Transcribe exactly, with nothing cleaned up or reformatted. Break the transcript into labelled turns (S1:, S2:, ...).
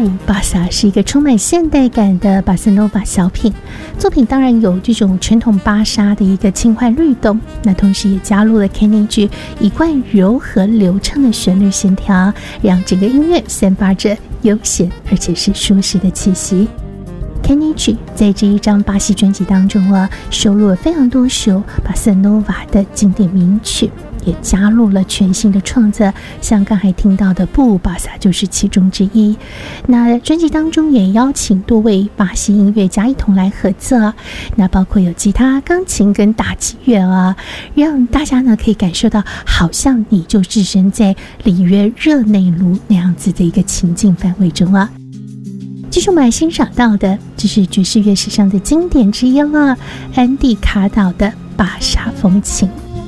S1: 巴萨是一个充满现代感的巴塞诺瓦小品，作品当然有这种传统巴莎的一个轻快律动，那同时也加入了 Kenny 一贯柔和流畅的旋律线条，让整个音乐散发着悠闲而且是舒适的气息。Kenny 在这一张巴西专辑当中啊，收录了非常多首巴塞诺瓦的经典名曲，也加入了全新的创作，像刚才听到的布巴萨就是其中之一。那专辑当中也邀请多位巴西音乐家一同来合作，那包括有吉他、钢琴跟打击乐啊，让大家呢可以感受到好像你就置身在里约热内卢那样子的一个情境范围中啊。继续我们来欣赏到的，这是爵士乐史上的经典之一了，安迪卡岛的巴莎风情。